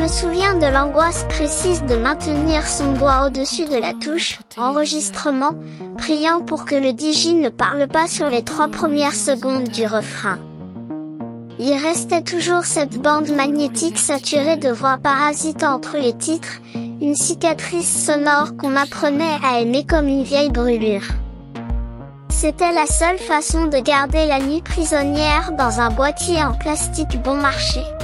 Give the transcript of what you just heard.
souviens de l'angoisse précise de maintenir son doigt au-dessus de la touche « Enregistrement », priant pour que le DJ ne parle pas sur les 3 premières secondes du refrain. Il restait toujours cette bande magnétique saturée de voix parasites entre les titres, une cicatrice sonore qu'on apprenait à aimer comme une vieille brûlure. C'était la seule façon de garder la nuit prisonnière dans un boîtier en plastique bon marché.